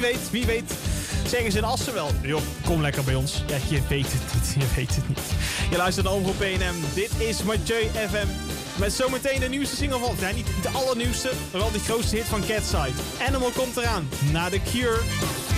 wie weet zeggen ze in Assen wel. Joh, kom lekker bij ons. Ja, je weet het niet. Je luistert naar Omroep PNM. Dit is Mathieu FM. Met zometeen de nieuwste single van... Nee, niet de allernieuwste, maar wel de grootste hit van Catside. Animal komt eraan, na The Cure.